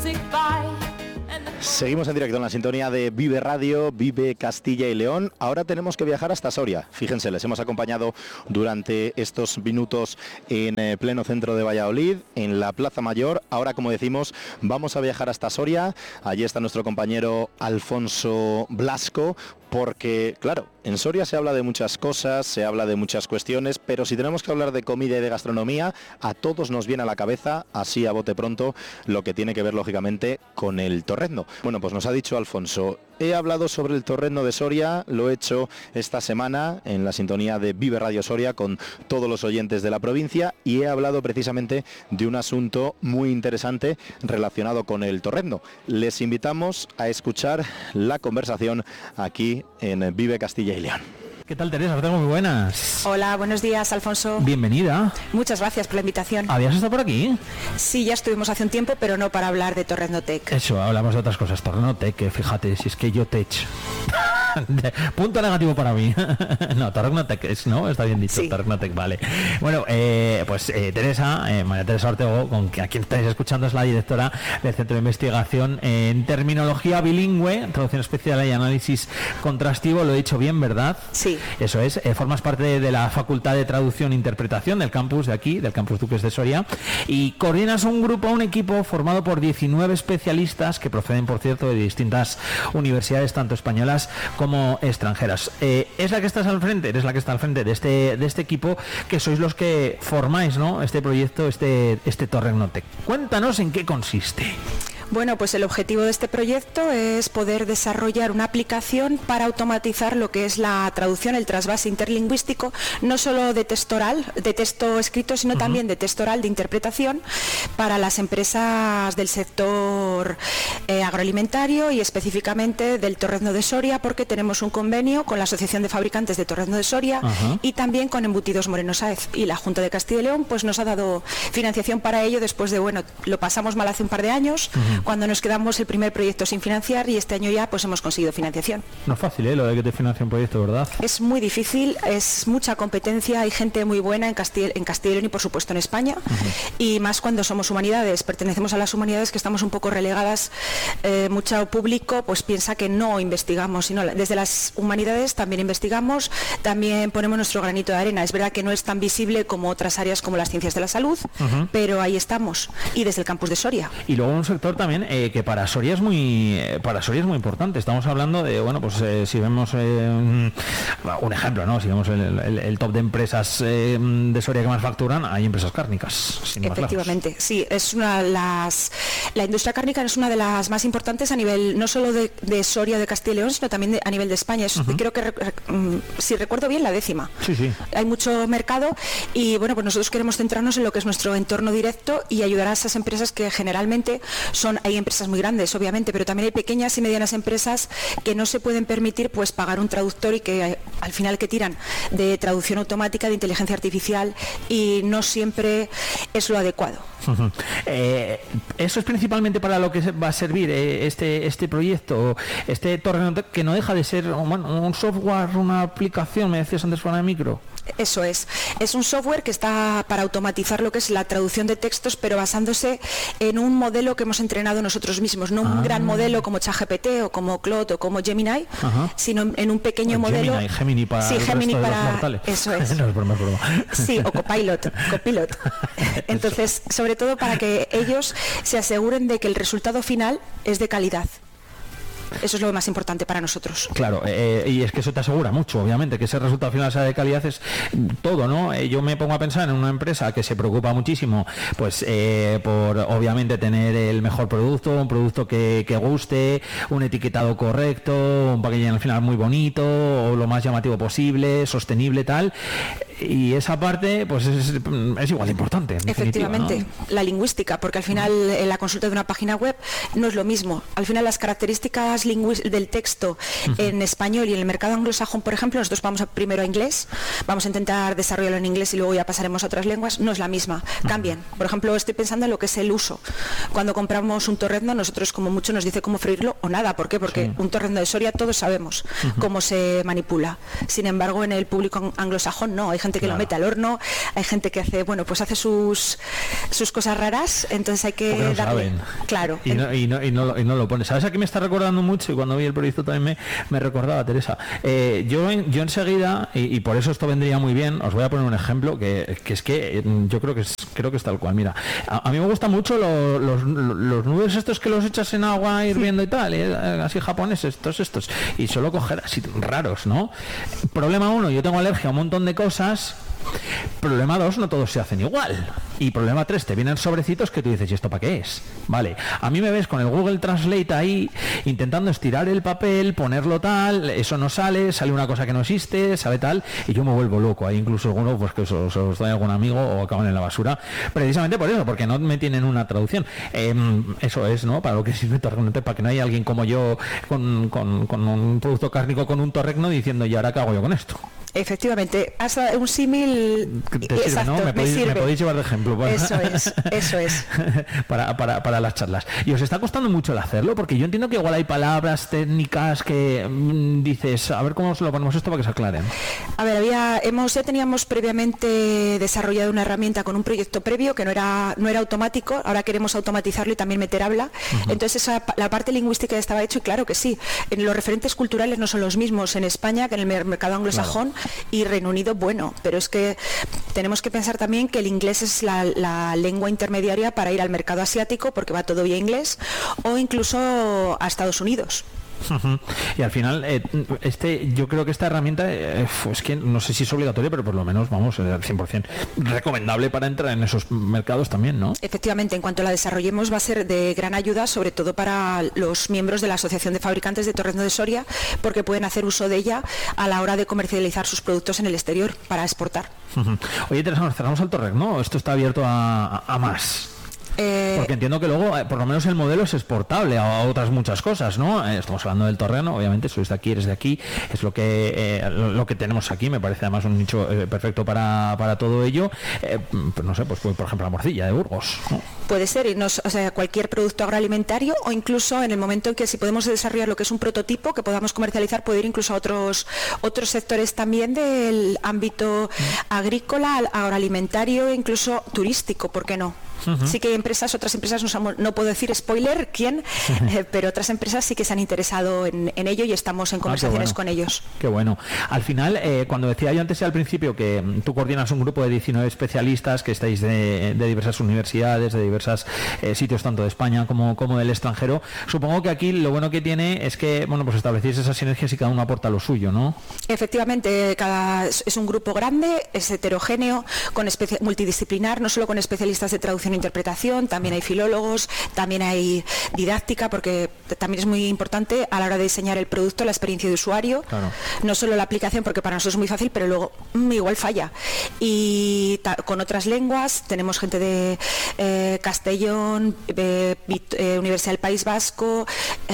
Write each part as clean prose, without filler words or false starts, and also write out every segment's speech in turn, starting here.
Seguimos en directo en la sintonía de Vive Radio, Vive Castilla y León. Ahora tenemos que viajar hasta Soria. Fíjense, les hemos acompañado durante estos minutos en pleno centro de Valladolid, en la Plaza Mayor. Ahora, como decimos, vamos a viajar hasta Soria. Allí está nuestro compañero Alfonso Blasco, porque, claro, en Soria se habla de muchas cosas, se habla de muchas cuestiones, pero si tenemos que hablar de comida y de gastronomía, a todos nos viene a la cabeza, así a bote pronto, lo que tiene que ver, lógicamente, con el torrezno. Bueno, pues nos ha dicho Alfonso, he hablado sobre el torrezno de Soria, lo he hecho esta semana en la sintonía de Vive Radio Soria con todos los oyentes de la provincia y he hablado precisamente de un asunto muy interesante relacionado con el torrezno. Les invitamos a escuchar la conversación aquí en Vive Castilla y León. ¿Qué tal, Teresa? Os tengo muy buenas. Hola, buenos días, Alfonso. Bienvenida. Muchas gracias por la invitación. ¿Habías estado por aquí? Sí, ya estuvimos hace un tiempo, pero no para hablar de Torreznotec. Eso, hablamos de otras cosas. Torreznotec, fíjate, si es que yo tech. Punto negativo para mí. No, Torreznotec, ¿no? Está bien dicho, sí. Torreznotec, vale. Bueno, Teresa, María Teresa Ortego, a quien estáis escuchando, es la directora del Centro de Investigación en Terminología Bilingüe, Traducción Especial y Análisis Contrastivo. Lo he dicho bien, ¿verdad? Sí. Eso es, formas parte de la Facultad de Traducción e Interpretación del campus de aquí, del campus Duques de Soria, y coordinas un equipo formado por 19 especialistas que proceden, por cierto, de distintas universidades, tanto españolas como extranjeras. Es la que estás al frente, eres la que está al frente de este equipo, que sois los que formáis, ¿no?, este proyecto, este Torreznotec. Cuéntanos en qué consiste. Bueno, pues el objetivo de este proyecto es poder desarrollar una aplicación para automatizar lo que es la traducción, el trasvase interlingüístico, no solo de texto oral, de texto escrito, sino también de texto oral, de interpretación, para las empresas del sector agroalimentario y específicamente del Torrezno de Soria, porque tenemos un convenio con la Asociación de Fabricantes de Torrezno de Soria y también con Embutidos Moreno Sáez. Y la Junta de Castilla y León pues nos ha dado financiación para ello después de, bueno, lo pasamos mal hace un par de años, cuando nos quedamos el primer proyecto sin financiar, y este año ya pues hemos conseguido financiación. No es fácil, lo de que te financie un proyecto, ¿verdad? Es muy difícil, es mucha competencia, hay gente muy buena en Castilla y León y por supuesto en España, y más cuando somos humanidades, pertenecemos a las humanidades, que estamos un poco relegadas. Mucho público pues piensa que no investigamos, sino desde las humanidades también investigamos, también ponemos nuestro granito de arena. Es verdad que no es tan visible como otras áreas como las ciencias de la salud, pero ahí estamos, y desde el campus de Soria. Y luego un sector también que para Soria es muy importante. Estamos hablando de, bueno, pues si vemos un ejemplo, ¿no? Si vemos el top de empresas de Soria que más facturan, hay empresas cárnicas. Efectivamente, sí, es la industria cárnica es una de las más importantes a nivel no solo de Soria, de Castilla y León, sino también a nivel de España. Creo que, si recuerdo bien, la 10ª. Sí. Hay mucho mercado y, bueno, pues nosotros queremos centrarnos en lo que es nuestro entorno directo y ayudar a esas empresas que generalmente hay empresas muy grandes, obviamente, pero también hay pequeñas y medianas empresas que no se pueden permitir pues pagar un traductor y que al final que tiran de traducción automática, de inteligencia artificial, y no siempre es lo adecuado. Eso es principalmente para lo que va a servir este proyecto, este Torreznotec, que no deja de ser un software, una aplicación, me decías antes fuera de micro. Eso es un software que está para automatizar lo que es la traducción de textos, pero basándose en un modelo que hemos entrenado nosotros mismos, no un gran modelo como ChatGPT o como Claude o como Gemini, sino en un pequeño modelo. Gemini para Gemini para los mortales. Eso es. No es broma. Sí, o Copilot. Entonces, sobre todo para que ellos se aseguren de que el resultado final es de calidad. Eso es lo más importante para nosotros. Claro, y es que eso te asegura mucho, obviamente, que ese resultado final sea de calidad, es todo, ¿no? Yo me pongo a pensar en una empresa que se preocupa muchísimo, pues por obviamente tener el mejor producto, un producto que guste, un etiquetado correcto, un packaging al final muy bonito, o lo más llamativo posible, sostenible, tal. Y esa parte pues es igual de importante. Efectivamente, ¿no? La lingüística, porque al final la consulta de una página web no es lo mismo. Al final las características del texto en español y en el mercado anglosajón, por ejemplo, nosotros vamos primero a inglés, vamos a intentar desarrollarlo en inglés y luego ya pasaremos a otras lenguas, no es la misma, cambian. Por ejemplo, estoy pensando en lo que es el uso. Cuando compramos un torrezno, nosotros como mucho nos dice cómo freírlo o nada. ¿Por qué? Porque un torrezno de Soria todos sabemos cómo se manipula. Sin embargo, en el público anglosajón no, hay gente gente que lo mete al horno, hay gente que hace, bueno, pues hace sus cosas raras, entonces hay que no darle... saben. Claro. Y no lo pones. ¿Sabes a qué me está recordando mucho? Y cuando vi el proyecto también me recordaba, Teresa. Yo enseguida, y por eso esto vendría muy bien, os voy a poner un ejemplo que es que yo creo que es tal cual. Mira, a mí me gustan mucho los nubes estos que los echas en agua hirviendo y tal, así japoneses, estos, y solo coger así raros, ¿no? Problema 1, yo tengo alergia a un montón de cosas. Problema 2, no todos se hacen igual. Y problema 3, te vienen sobrecitos que tú dices, ¿y esto para qué es? Vale, a mí me ves con el Google Translate ahí intentando estirar el papel, ponerlo tal, eso no sale una cosa que no existe, sale tal, y yo me vuelvo loco. Hay incluso algunos pues que se los doy a algún amigo o acaban en la basura, precisamente por eso, porque no me tienen una traducción. Eso es, ¿no? Para lo que sirve Torregnote, para que no haya alguien como yo con un producto cárnico con un torregno diciendo, ¿y ahora qué hago yo con esto? Efectivamente, hasta un símil. Te sirve, exacto, ¿no? Me podéis llevar de ejemplo. Eso es. para las charlas. ¿Y os está costando mucho el hacerlo? Porque yo entiendo que igual hay palabras técnicas que dices, a ver cómo se lo ponemos esto para que se aclaren. A ver, ya teníamos previamente desarrollado una herramienta con un proyecto previo que no era automático, ahora queremos automatizarlo y también meter habla. Uh-huh. Entonces la parte lingüística ya estaba hecho y claro que sí. Los referentes culturales no son los mismos en España que en el mercado anglosajón. Claro. Y Reino Unido, bueno, pero es que tenemos que pensar también que el inglés es la lengua intermediaria para ir al mercado asiático, porque va todo vía inglés, o incluso a Estados Unidos. Uh-huh. Y al final yo creo que esta herramienta es que no sé si es obligatoria, pero por lo menos vamos, 100% recomendable para entrar en esos mercados también, ¿no? Efectivamente, en cuanto la desarrollemos va a ser de gran ayuda, sobre todo para los miembros de la Asociación de Fabricantes de Torrezno de Soria, porque pueden hacer uso de ella a la hora de comercializar sus productos en el exterior para exportar. Uh-huh. Oye, Teresa, nos cerramos al torrezno, esto está abierto a más. Porque entiendo que luego, por lo menos el modelo es exportable a otras muchas cosas, ¿no? Estamos hablando del torreno, obviamente, sois de aquí, eres de aquí, es lo que tenemos aquí, me parece además un nicho perfecto para todo ello. Pues no sé, pues por ejemplo la morcilla de Burgos, ¿no? Puede ser, cualquier producto agroalimentario, o incluso en el momento en que si podemos desarrollar lo que es un prototipo que podamos comercializar, puede ir incluso a otros sectores también del ámbito agrícola, agroalimentario e incluso turístico, ¿por qué no? Uh-huh. Sí que hay otras empresas, no puedo decir spoiler quién, pero otras empresas sí que se han interesado en ello y estamos en conversaciones con ellos. Qué bueno. Al final, cuando decía yo antes al principio que tú coordinas un grupo de 19 especialistas que estáis de diversas universidades, de diversos sitios tanto de España como del extranjero, supongo que aquí lo bueno que tiene es que, bueno, pues establecéis esas sinergias y cada uno aporta lo suyo, ¿no? Efectivamente, es un grupo grande, es heterogéneo, multidisciplinar, no solo con especialistas de traducción e interpretación, también hay filólogos, también hay didáctica, porque también es muy importante a la hora de diseñar el producto, la experiencia de usuario, claro. No solo la aplicación, porque para nosotros es muy fácil, pero luego igual falla. Y con otras lenguas, tenemos gente de Castellón, Universidad del País Vasco,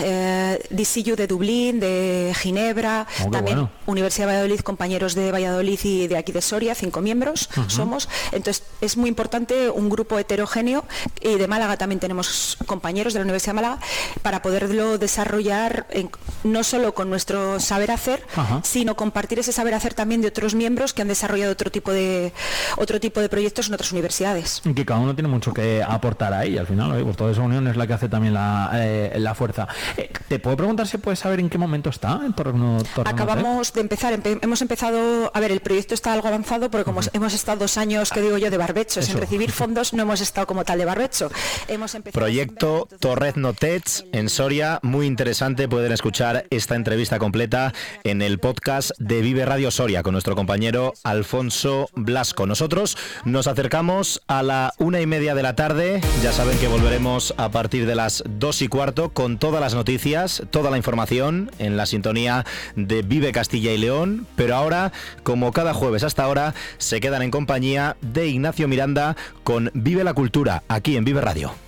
DCU de Dublín, de Ginebra, también bueno. Universidad de Valladolid, compañeros de Valladolid y de aquí de Soria, 5 miembros somos. Entonces es muy importante un grupo heterogéneo, y de Málaga también tenemos compañeros de la Universidad de Málaga para poderlo desarrollar no solo con nuestro saber hacer, sino compartir ese saber hacer también de otros miembros que han desarrollado otro tipo de proyectos en otras universidades. Y que cada uno tiene mucho que aportar ahí, al final, pues toda esa unión es la que hace también la fuerza. ¿Te puedo preguntar si puedes saber en qué momento está el Torreno? Acabamos de empezar, hemos empezado, a ver, el proyecto está algo avanzado porque como hemos estado 2 años, que digo yo, de barbechos, en recibir fondos, no hemos estado como tal de barbecho. Proyecto Torrezno Tech en Soria, muy interesante. Pueden escuchar esta entrevista completa en el podcast de Vive Radio Soria con nuestro compañero Alfonso Blasco. Nosotros nos acercamos a la 1:30 de la tarde. Ya saben que volveremos a partir de las 2:15 con todas las noticias, toda la información en la sintonía de Vive Castilla y León. Pero ahora, como cada jueves hasta ahora, se quedan en compañía de Ignacio Miranda con Vive la Cultura, aquí en Vive Radio.